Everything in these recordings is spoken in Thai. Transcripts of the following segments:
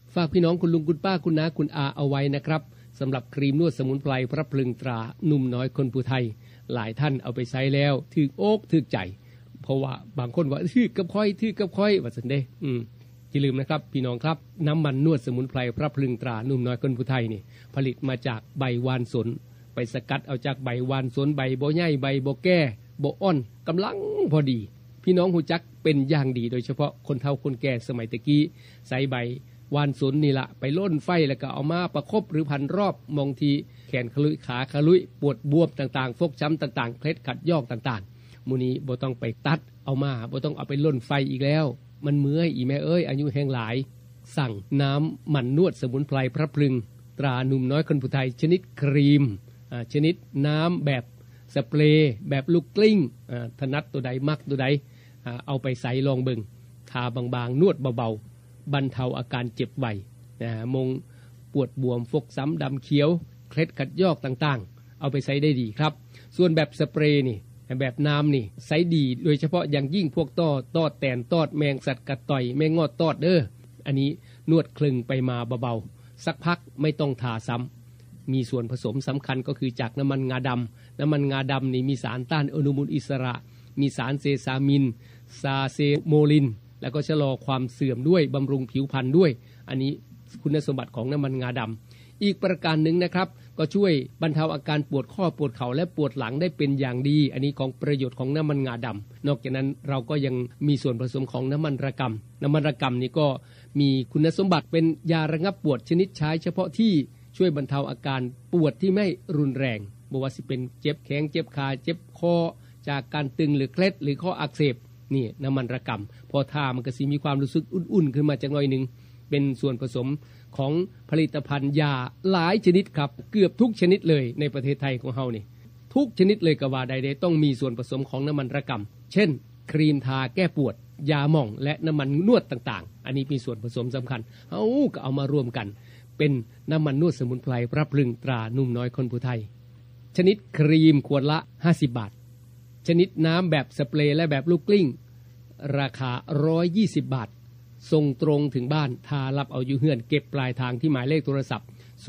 ฝากพี่น้องคุณลุงคุณป้าคุณน้าคุณอาเอาไว้นะครับสำหรับครีมนวดสมุนไพรพระพลึงตราหนุ่มน้อยคนผู้ไทยหลายท่านเอาไปใช้แล้วถึกอกถึกใจเพราะว่าบางคนว่าถึกกับค่อยว่าซั่นเด้อย่าลืมนะครับพี่น้องครับน้ำมันนวดสมุนไพรพระพลึงตราหนุ่มน้อยคนผู้ไทยนี่ผลิตมาจากใบวานสนไปสกัดเอาจากใบวานสนใบบ่ใหญ่ใบบ่แก่บ่อ่อนกำลังพอดีพี่น้องหูจักเป็นอย่างดีโดยเฉพาะคนเฒ่าคนแก่สมัยตะกี้ใส่ใบวานสนนี่ละไปล่นไฟแล้วก็เอามาประคบหรือพันรอบมองทีแขนขลุยขาขลุยปวดบวมต่างๆฟกช้ำต่างๆเคล็ดขัดยอกต่างๆมื้อนี้บ่ต้องไปตัดเอามาบ่ต้องเอาไปล่นไฟอีกแล้วมันเมื่อยอีแม่เอ้ยอายุแห้งหลายสั่งน้ำมันนวดสมุนไพรพระพลึงตราหนุ่มน้อยคนผู้ไทยชนิดครีมชนิดน้ำแบบสเปรย์แบบลูกกลิ้งถนัดตัวใดมักตัวใดเอาไปใส่ลองเบิ่งทาบางๆนวดเบาๆบรรเทาอาการเจ็บไวมงปวดบวมฟกช้ำดำเขียวเคล็ดขัดยอกต่างๆเอาไปใช้ได้ดีครับส่วนแบบสเปรย์นี่แบบน้ำนี่ใช้ดีโดยเฉพาะอย่างยิ่งพวกตอดแตนตอดแมงสัตว์กัดต่อยแมงงอดตอดอันนี้นวดคลึงไปมาเบาๆสักพักไม่ต้องทาซ้ำมีส่วนผสมสำคัญก็คือจากน้ำมันงาดำน้ำมันงาดำนี่มีสารต้านอนุมูลอิสระมีสารเซซามินซาเซโมลินแล้วก็ชะลอความเสื่อมด้วยบำรุงผิวพรรณด้วยอันนี้คุณสมบัติของน้ำมันงาดำอีกประการหนึ่งนะครับก็ช่วยบรรเทาอาการปวดข้อปวดเข่าและปวดหลังได้เป็นอย่างดีอันนี้ของประโยชน์ของน้ำมันงาดำนอกจากนั้นเราก็ยังมีส่วนผสมของน้ำมันระกำน้ำมันระกำนี่ก็มีคุณสมบัติเป็นยาระงับปวดชนิดใช้เฉพาะที่ช่วยบรรเทาอาการปวดที่ไม่รุนแรงบ่ว่าสิเป็นเจ็บแขนเจ็บขาเจ็บคอจากการตึงหรือเคล็ดหรือข้ออักเสบนี่น้ำมันระกำพอทามันก็สิมีความรู้สึกอุ่นๆขึ้นมาจักหน่อยนึงเป็นส่วนผสมของผลิตภัณฑ์ยาหลายชนิดครับเกือบทุกชนิดเลยในประเทศไทยของเฮานี่ทุกชนิดเลยก็ว่าได้ต้องมีส่วนผสมของน้ำมันระกำเช่นครีมทาแก้ปวดยาหม่องและน้ำมันนวดต่างๆอันนี้มีส่วนผสมสำคัญก็เอามารวมกันเป็นน้ำมันนวดสมุนไพรพระพลึงตรานุ่มน้อยคนผู้ไทยชนิดครีมขวดละ50 บาทชนิดน้ำแบบสเปรย์และแบบลูกกลิ้งราคา120 บาทส่งตรงถึงบ้านทารับเอาอยู่เฮือนเก็บปลายทางที่หมายเลขโทรศัพท์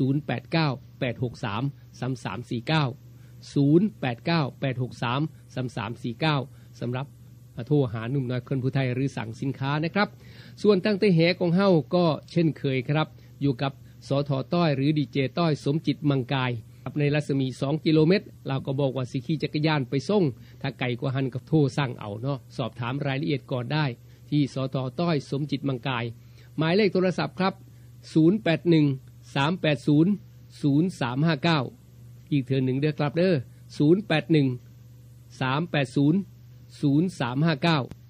0898633349 0898633349สำหรับโทรหาหนุ่มน้อยคนผู้ไทยหรือสั่งสินค้านะครับส่วนตั้งแต่แหของเฮาก็เช่นเคยครับอยู่กับสท.ต้อยหรือดีเจต้อยสมจิตมังกายในรัศมี2กิโลเมตรเราก็บอกว่าสิขี่จักรยานไปส่งถ้าไกลกว่าหันก็โทรสั่งเอาเนาะสอบถามรายละเอียดก่อนได้ที่สท.ต้อยสมจิตมังกายหมายเลขโทรศัพท์ครับ0813800359อีกเทื่อหนึ่งเด้อครับเด้อ0813800359